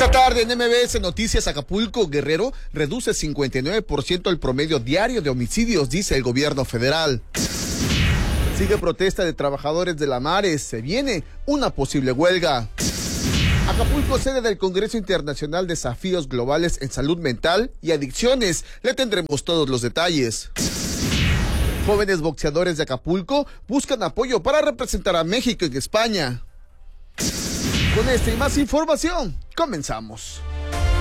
Esta tarde en MBS Noticias, Acapulco, Guerrero reduce 59% el promedio diario de homicidios, dice el gobierno federal. Sigue protesta de trabajadores de la Mares, se viene una posible huelga. Acapulco, sede del Congreso Internacional Desafíos Globales en Salud Mental y Adicciones. Le tendremos todos los detalles. Jóvenes boxeadores de Acapulco buscan apoyo para representar a México en España. Con esta y más información, comenzamos.